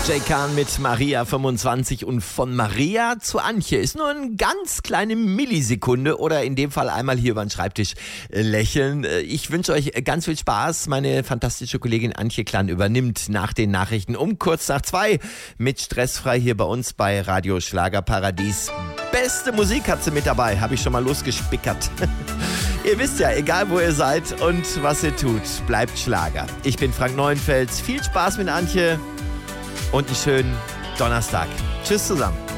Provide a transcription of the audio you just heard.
Jay Kahn mit Maria 25 und von Maria zu Antje ist nur eine ganz kleine Millisekunde oder in dem Fall einmal hier über den Schreibtisch lächeln. Ich wünsche euch ganz viel Spaß. Meine fantastische Kollegin Antje Klann übernimmt nach den Nachrichten um kurz nach 2 mit Stressfrei hier bei uns bei Radio Schlagerparadies. Beste Musik hat sie mit dabei, habe ich schon mal losgespickert. Ihr wisst ja, egal wo ihr seid und was ihr tut, bleibt Schlager. Ich bin Frank Neuenfels. Viel Spaß mit Antje und einen schönen Donnerstag. Tschüss zusammen.